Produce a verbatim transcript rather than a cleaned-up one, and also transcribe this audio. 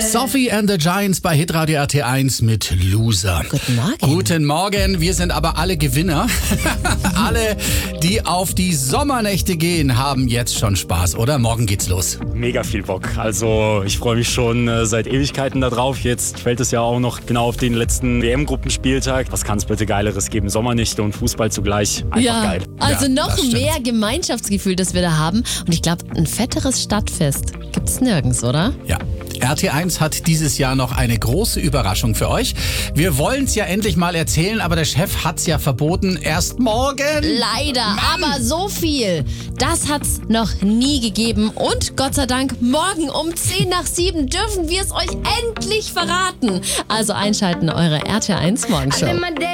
Sophie and the Giants bei Hitradio R T eins mit Loser. Guten Morgen. Guten Morgen, wir sind aber alle Gewinner. Alle, die auf die Sommernächte gehen, haben jetzt schon Spaß, oder? Morgen geht's los. Mega viel Bock. Also ich freue mich schon äh, seit Ewigkeiten da drauf. Jetzt fällt es ja auch noch genau auf den letzten W M-Gruppenspieltag. Was kann es bitte Geileres geben? Sommernächte und Fußball zugleich. Einfach ja, geil. also Ja, noch das stimmt. mehr Gemeinschaftsgefühl, das wir da haben. Und ich glaube, ein fetteres Stadtfest gibt's nirgends, oder? Ja. R T eins hat dieses Jahr noch eine große Überraschung für euch. Wir wollen es ja endlich mal erzählen, aber der Chef hat's ja verboten. Erst morgen. Leider, aber so viel. Das hat's noch nie gegeben. Und Gott sei Dank, morgen um zehn nach sieben dürfen wir es euch endlich verraten. Also einschalten, eure R T eins Morgenshow.